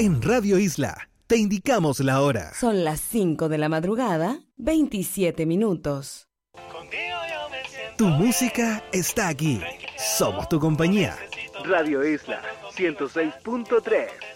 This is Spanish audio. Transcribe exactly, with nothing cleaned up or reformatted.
En Radio Isla te indicamos la hora. Son las cinco de la madrugada, veintisiete minutos. Tu música está aquí. Somos tu compañía. Radio Isla ciento seis punto tres.